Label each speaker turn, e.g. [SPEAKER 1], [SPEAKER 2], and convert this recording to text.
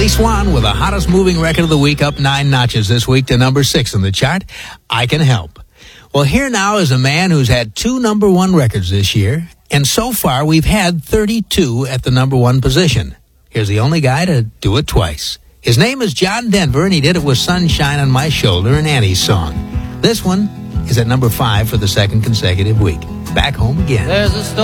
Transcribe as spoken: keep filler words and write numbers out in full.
[SPEAKER 1] Billy Swan with the hottest moving record of the week, up nine notches this week to number six on the chart, I Can Help. Well, here now is a man who's had two number one records this year, and so far we've had thirty-two at the number one position. Here's the only guy to do it twice. His name is John Denver, and he did it with Sunshine on My Shoulder and Annie's Song. This one is at number five for the second consecutive week. Back home again.
[SPEAKER 2] There's a